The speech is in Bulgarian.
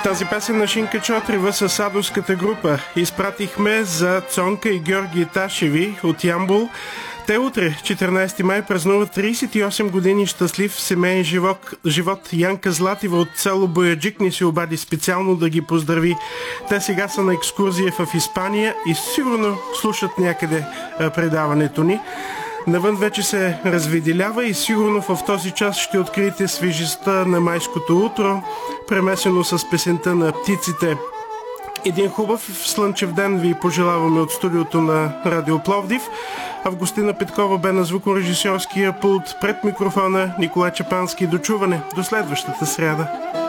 Тази песен на Шинка Чотрива с Садовската група изпратихме за Цонка и Георги Ташеви от Ямбол. Те утре, 14 май, празнуват 38 години щастлив семейен живот. Янка Златива от село Бояджик ни се обади специално да ги поздрави. Те сега са на екскурзия в Испания и сигурно слушат някъде предаването ни. Навън вече се развиделява и сигурно в този час ще откриете свежестта на майското утро, премесено с песента на птиците. Един хубав слънчев ден ви пожелаваме от студиото на Радио Пловдив. Августина Петкова бе на звукорежисьорския пулт, пред микрофона Николай Чапански. До чуване, до следващата сряда.